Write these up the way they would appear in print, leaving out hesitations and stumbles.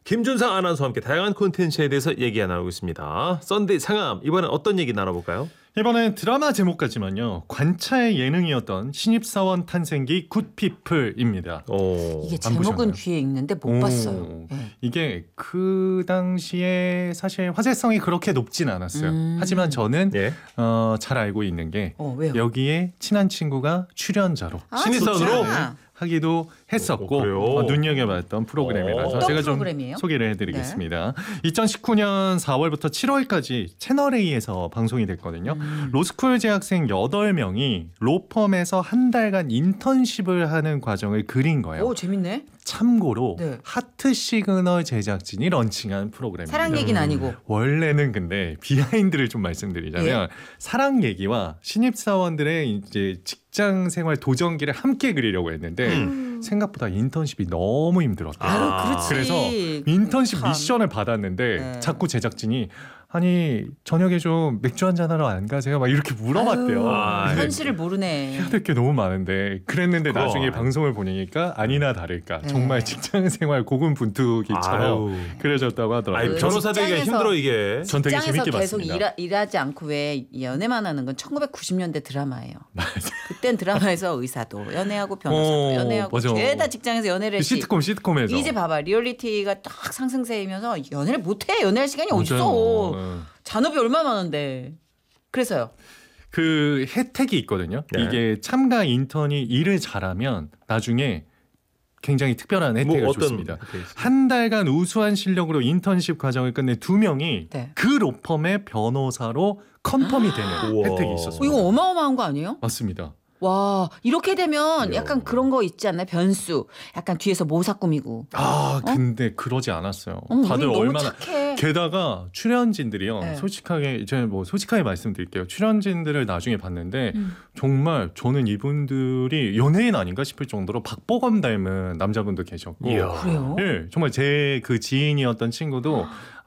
김준상 아나운서와 함께 다양한 콘텐츠에 대해서 얘기 나누고 있습니다. 썬데이 상암, 이번엔 어떤 얘기 나눠볼까요? 이번엔 드라마 제목까지만요. 관차의 예능이었던 신입사원 탄생기 굿피플입니다. 오, 이게 제목은 보셨나요? 귀에 있는데 못 봤어요. 네. 이게 그 당시에 사실 화제성이 그렇게 높진 않았어요. 하지만 저는 예. 잘 알고 있는 게 왜요? 여기에 친한 친구가 출연자로 신입사원으로? 진짜? 하기도 했었고 그래요? 눈여겨봤던 프로그램이라서 어떤 제가 좀 프로그램이에요? 소개를 해드리겠습니다. 2019년 4월부터 7월까지 채널A에서 방송이 됐거든요. 로스쿨 재학생 8명이 로펌에서 한 달간 인턴십을 하는 과정을 그린 거예요. 오, 재밌네. 참고로 네. 하트 시그널 제작진이 런칭한 프로그램입니다. 사랑 얘기는 아니고. 원래는 근데 비하인드를 좀 말씀드리자면 사랑 얘기와 신입사원들의 이제 직장 생활 도전기를 함께 그리려고 했는데 생각보다 인턴십이 너무 힘들었대요. 아, 그렇지. 그래서 인턴십 참. 미션을 받았는데 네. 자꾸 제작진이 아니 저녁에 좀 맥주 한잔 하러 안 가세요? 막 이렇게 물어봤대요. 아유, 근데 현실을 모르네. 해야 될 게 너무 많은데 그랬는데 그럼. 나중에 방송을 보니까 아니나 다를까 네. 정말 직장생활 고군분투기처럼 아유. 그려졌다고 하더라고요. 아니, 변호사 되기가 직장에서- 힘들어 이게. 전 되게 직장에서 재밌게 계속 봤습니다. 일하지 않고 왜 연애만 하는 건 1990년대 드라마예요. 그땐 드라마에서 의사도 연애하고 변호사도 연애하고 맞아. 죄다 직장에서 연애를 했지. 시트콤에서 이제 봐봐 리얼리티가 딱 상승세이면서 연애를 못해. 연애할 시간이 어딨어. 잔업이 얼마나 많은데. 그래서요. 그 혜택이 있거든요. 네. 이게 참가 인턴이 일을 잘하면 나중에 굉장히 특별한 혜택을 뭐 어떤 줬습니다. 혜택이 있어요? 한 달간 우수한 실력으로 인턴십 과정을 끝낸 2명이 네. 그 로펌의 변호사로 컨펌이 되는 우와. 혜택이 있었습니다. 이거 어마어마한 거 아니에요? 맞습니다. 와 이렇게 되면 이야. 약간 그런 거 있지 않나요? 변수. 약간 뒤에서 모사 꾸미고. 근데 그러지 않았어요. 우리 다들 너무 얼마나 착해. 게다가 출연진들이요. 네. 솔직하게 솔직하게 말씀드릴게요. 출연진들을 나중에 봤는데 정말 저는 이분들이 연예인 아닌가 싶을 정도로 박보검 닮은 남자분도 계셨고, 이야. 그래요? 예, 정말 제 그 지인이었던 친구도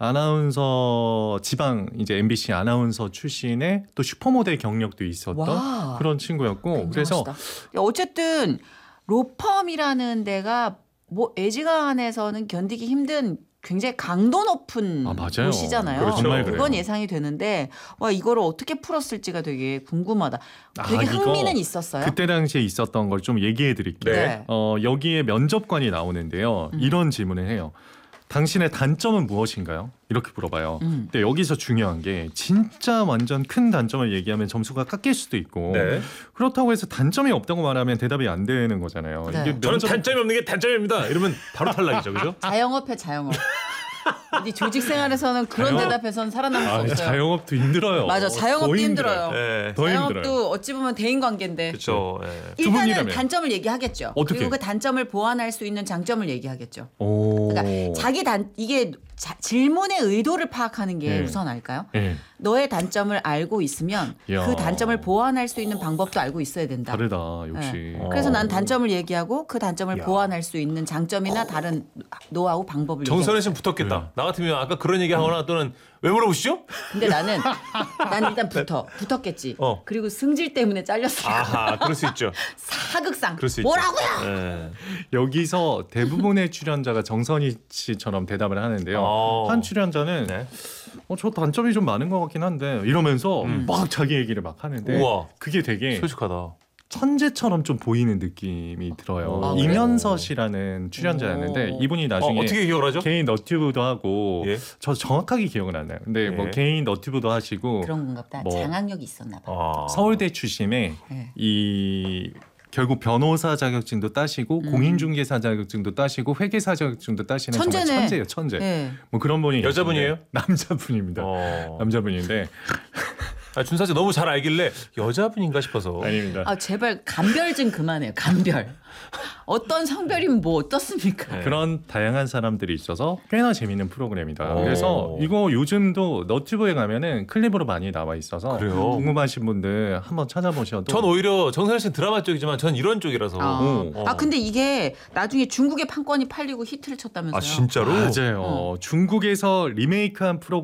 아나운서 지방 이제 MBC 아나운서 출신의 또 슈퍼모델 경력도 있었던 와. 그런 친구였고, 그래서 굉장하시다. 어쨌든 로펌이라는 데가 뭐 애지간해서는 견디기 힘든 굉장히 강도 높은 맞아요. 곳이잖아요. 그렇죠. 정말 그건 그래요. 예상이 되는데 와 이거를 어떻게 풀었을지가 되게 궁금하다. 되게 이거 흥미는 있었어요. 그때 당시에 있었던 걸 좀 얘기해 드릴게요. 네. 여기에 면접관이 나오는데요. 이런 질문을 해요. 당신의 단점은 무엇인가요? 이렇게 물어봐요. 근데 여기서 중요한 게 진짜 완전 큰 단점을 얘기하면 점수가 깎일 수도 있고, 네. 그렇다고 해서 단점이 없다고 말하면 대답이 안 되는 거잖아요. 네. 이게 저는 단점이 없는 게 단점입니다. 이러면 바로 탈락이죠, 그죠? 자영업해 자영업. 이 조직 생활에서는 그런 자영업? 대답에서는 살아남을 수 없어요. 자영업도 힘들어요. 맞아, 자영업도 더 힘들어요. 네. 더 힘들어요. 자영업도 어찌 보면 대인 관계인데. 그렇죠. 예. 두 일단은 분이라면. 단점을 얘기하겠죠. 어떻게? 그리고 그 단점을 보완할 수 있는 장점을 얘기하겠죠. 오. 그러니까 자기 이게 질문의 의도를 파악하는 게 네. 우선 알까요? 예, 너의 단점을 알고 있으면 이야. 그 단점을 보완할 수 있는 방법도 알고 있어야 된다. 다르다 역시. 네. 그래서 난 단점을 얘기하고 그 단점을 이야. 보완할 수 있는 장점이나 다른 노하우 방법을 정선혜 씨는 얘기하겠어요. 붙었겠다. 네. 나 같으면 아까 그런 얘기 하거나 또는 왜 물어보시죠? 근데 난 일단 붙었겠지. 그리고 승질 때문에 잘렸을 거야. 아하, 그럴 수 있죠. 사극상. 그럴 수 있죠. 뭐라고요? 예. 여기서 대부분의 출연자가 정선희 씨처럼 대답을 하는데요. 한 출연자는 네. 저 단점이 좀 많은 것 같긴 한데 이러면서 막 자기 얘기를 막 하는데 우와. 그게 되게 솔직하다. 천재처럼 좀 보이는 느낌이 들어요. 아, 그래요? 이면서 씨라는 출연자였는데 이분이 나중에 어떻게 기억을 하죠? 개인 너튜브도 하고 예. 저 정확하게 기억은 안 나요. 근데 뭐 예. 개인 너튜브도 하시고 그런 건가 보다. 뭐 장악력이 있었나 봐. 아. 서울대 출신의 네. 이 결국 변호사 자격증도 따시고 공인중개사 자격증도 따시고 회계사 자격증도 따시는 천재네. 정말 천재예요, 천재. 네. 뭐 그런 분이 여자분이에요? 계신데, 남자분입니다. 남자분인데 준사 씨 너무 잘 알길래 여자분인가 싶어서. 아닙니다. 아 제발 간별 좀 그만해요. 간별. 어떤 성별이면 뭐 어떻습니까? 네. 그런 다양한 사람들이 있어서 꽤나 재밌는 프로그램이다. 오. 그래서 이거 요즘도 너튜브에 가면은 클립으로 많이 나와 있어서 그래요? 궁금하신 분들 한번 찾아보셔도. 전 오히려 정선혜 씨는 드라마 쪽이지만 전 이런 쪽이라서. 아 근데 이게 나중에 중국에 판권이 팔리고 히트를 쳤다면서요? 아 진짜로? 맞아요. 중국에서 리메이크한 프로그램